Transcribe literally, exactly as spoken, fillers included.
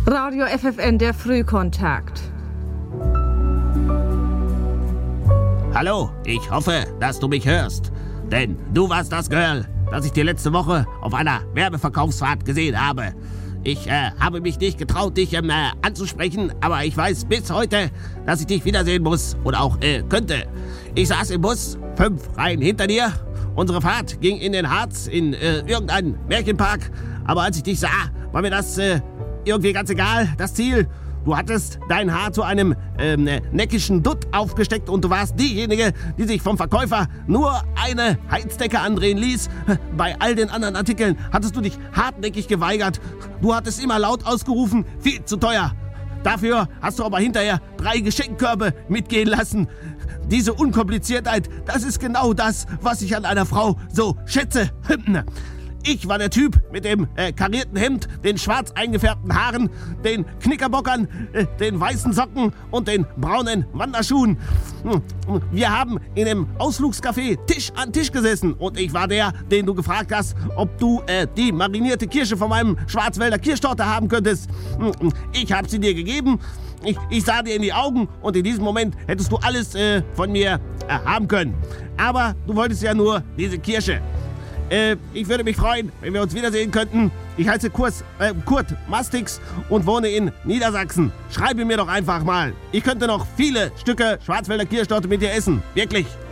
Radio F F N, der Frühkontakt. Hallo, ich hoffe, dass du mich hörst. Denn du warst das Girl, das ich dir letzte Woche auf einer Werbeverkaufsfahrt gesehen habe. Ich äh, habe mich nicht getraut, dich ähm, äh, anzusprechen, aber ich weiß bis heute, dass ich dich wiedersehen muss oder auch äh, könnte. Ich saß im Bus, fünf Reihen hinter dir. Unsere Fahrt ging in den Harz, in äh, irgendeinen Märchenpark. Aber als ich dich sah, war mir das äh, irgendwie ganz egal, das Ziel. Du hattest dein Haar zu einem ähm, neckischen Dutt aufgesteckt und du warst diejenige, die sich vom Verkäufer nur eine Heizdecke andrehen ließ. Bei all den anderen Artikeln hattest du dich hartnäckig geweigert. Du hattest immer laut ausgerufen, viel zu teuer. Dafür hast du aber hinterher drei Geschenkkörbe mitgehen lassen. Diese Unkompliziertheit, das ist genau das, was ich an einer Frau so schätze. Ich war der Typ mit dem äh, karierten Hemd, den schwarz eingefärbten Haaren, den Knickerbockern, äh, den weißen Socken und den braunen Wanderschuhen. Wir haben in dem Ausflugscafé Tisch an Tisch gesessen und ich war der, den du gefragt hast, ob du äh, die marinierte Kirsche von meinem Schwarzwälder Kirschtorte haben könntest. Ich habe sie dir gegeben, ich, ich sah dir in die Augen und in diesem Moment hättest du alles äh, von mir äh, haben können. Aber du wolltest ja nur diese Kirsche. Äh, ich würde mich freuen, wenn wir uns wiedersehen könnten. Ich heiße Kurs, äh, Kurt Mastix und wohne in Niedersachsen. Schreibe mir doch einfach mal. Ich könnte noch viele Stücke Schwarzwälder Kirschtorte mit dir essen. Wirklich.